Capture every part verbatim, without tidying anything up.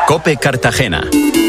COPE Cartagena.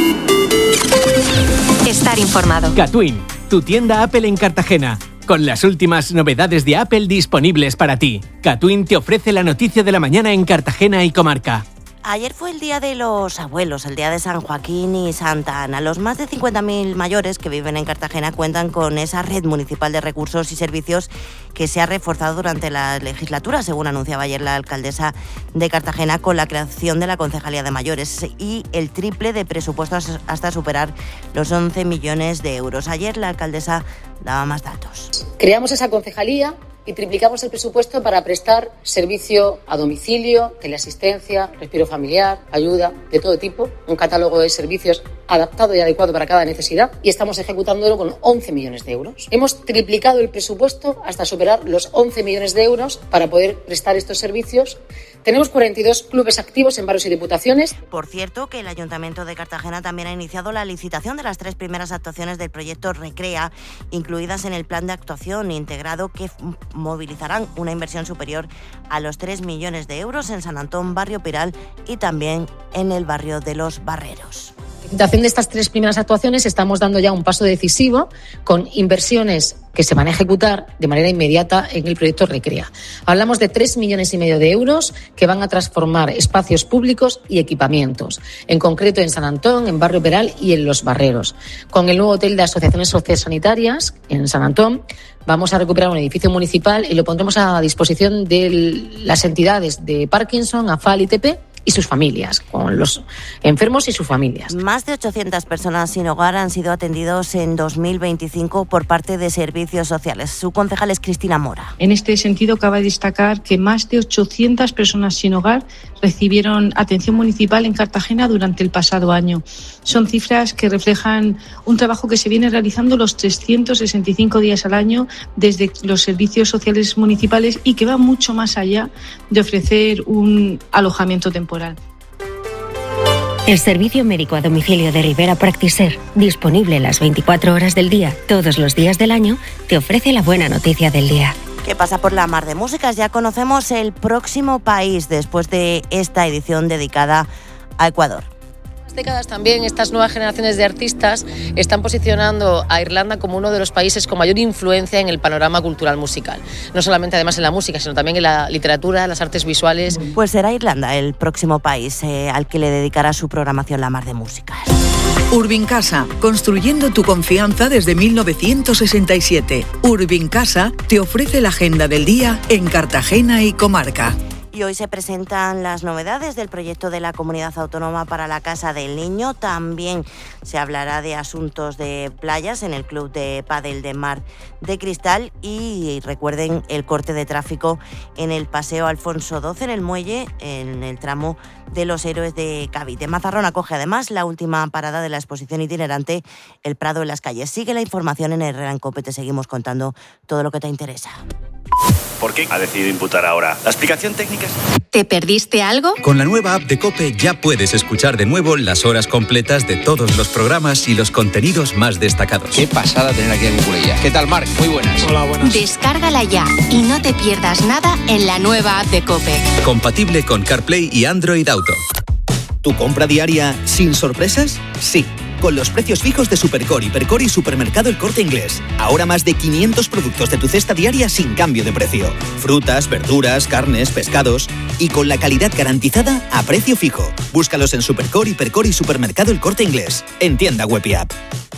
Estar informado. Catwin, tu tienda Apple en Cartagena, con las últimas novedades de Apple disponibles para ti. Catwin te ofrece la noticia de la mañana en Cartagena y comarca. Ayer fue el Día de los Abuelos, el Día de San Joaquín y Santa Ana. Los más de cincuenta mil mayores que viven en Cartagena cuentan con esa red municipal de recursos y servicios que se ha reforzado durante la legislatura, según anunciaba ayer la alcaldesa de Cartagena, con la creación de la Concejalía de Mayores y el triple de presupuestos hasta superar los once millones de euros. Ayer la alcaldesa daba más datos. Creamos esa concejalía y triplicamos el presupuesto para prestar servicio a domicilio, teleasistencia, respiro familiar, ayuda de todo tipo, un catálogo de servicios adaptado y adecuado para cada necesidad, y estamos ejecutándolo con once millones de euros. Hemos triplicado el presupuesto hasta superar los once millones de euros para poder prestar estos servicios. Tenemos cuarenta y dos clubes activos en barrios y diputaciones. Por cierto, que el Ayuntamiento de Cartagena también ha iniciado la licitación de las tres primeras actuaciones del proyecto Recrea, incluidas en el plan de actuación integrado, que movilizarán una inversión superior a los tres millones de euros en San Antón, Barrio Piral y también en el barrio de Los Barreros. En la licitación de estas tres primeras actuaciones estamos dando ya un paso decisivo con inversiones que se van a ejecutar de manera inmediata en el proyecto Recrea. Hablamos de tres millones y medio de euros que van a transformar espacios públicos y equipamientos, en concreto en San Antón, en Barrio Peral y en Los Barreros. Con el nuevo hotel de asociaciones sociosanitarias en San Antón vamos a recuperar un edificio municipal y lo pondremos a disposición de las entidades de Parkinson, AFAL y T P y sus familias, con los enfermos y sus familias. Más de ochocientas personas sin hogar han sido atendidos en dos mil veinticinco por parte de servicios sociales. Su concejal es Cristina Mora. En este sentido, cabe destacar que más de ochocientas personas sin hogar recibieron atención municipal en Cartagena durante el pasado año. Son cifras que reflejan un trabajo que se viene realizando los trescientos sesenta y cinco días al año desde los servicios sociales municipales y que va mucho más allá de ofrecer un alojamiento temporal. El servicio médico a domicilio de Rivera Practiser, disponible las veinticuatro horas del día, todos los días del año, te ofrece la buena noticia del día. ¿Qué pasa por la mar de músicas? Ya conocemos el próximo país después de esta edición dedicada a Ecuador. Décadas también estas nuevas generaciones de artistas están posicionando a Irlanda como uno de los países con mayor influencia en el panorama cultural musical. No solamente además en la música, sino también en la literatura, las artes visuales. Pues será Irlanda el próximo país eh, al que le dedicará su programación la mar de músicas. Urbincasa, construyendo tu confianza desde mil novecientos sesenta y siete. Urbincasa te ofrece la agenda del día en Cartagena y comarca. Y hoy se presentan las novedades del proyecto de la Comunidad Autónoma para la Casa del Niño. También se hablará de asuntos de playas en el Club de Pádel de Mar de Cristal. Y recuerden el corte de tráfico en el Paseo Alfonso doce, en el muelle, en el tramo de los Héroes de Cavite. Mazarrón acoge además la última parada de la exposición itinerante El Prado en las calles. Sigue la información en Herrera en COPE. Te seguimos contando todo lo que te interesa. ¿Por qué ha decidido imputar ahora? ¿La explicación técnica es...? ¿Te perdiste algo? Con la nueva app de COPE ya puedes escuchar de nuevo las horas completas de todos los programas y los contenidos más destacados. Qué pasada tener aquí a Cucurella. ¿Qué tal, Marc? Muy buenas. Hola, buenas. Descárgala ya y no te pierdas nada en la nueva app de COPE. Compatible con CarPlay y Android Auto. ¿Tu compra diaria sin sorpresas? Sí. Con los precios fijos de Supercore, Hipercore y Supermercado El Corte Inglés. Ahora más de quinientos productos de tu cesta diaria sin cambio de precio. Frutas, verduras, carnes, pescados. Y con la calidad garantizada a precio fijo. Búscalos en Supercore, Hipercore y Supermercado El Corte Inglés. En tienda web y app.